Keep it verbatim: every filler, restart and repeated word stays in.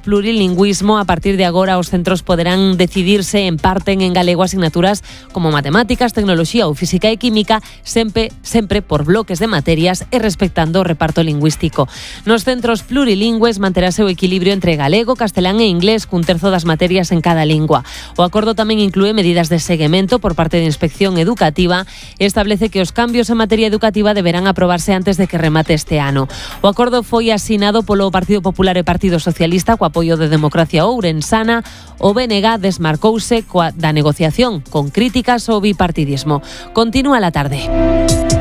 plurilingüismo, a partir de agora os centros poderán decidirse en parten en galego asignaturas como matemáticas, tecnoloxía ou física e química, sempre, sempre por bloques de materias e respectando o reparto lingüístico. Nos centros plurilingües manterase o equilibrio entre galego, castelán e inglés, cun terzo das materias en cada lingua. O acordo tamén inclúe medidas de seguimento por parte da Inspección Educativa e establece que os cambios en materia educativa deberán aprobarse antes de que remate este ano. O acordo foi asinado polo Partido Popular e Partido Socialista co apoio de Democracia Ourensana. O B N G desmarcouse coa da negociación con críticas ao bipartidismo. Continúa la tarde.